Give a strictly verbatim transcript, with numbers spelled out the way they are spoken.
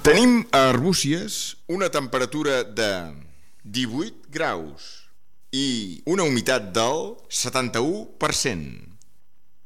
Tenim a Arbúcies una temperatura de divuit graus i una humitat del setanta-u per cent.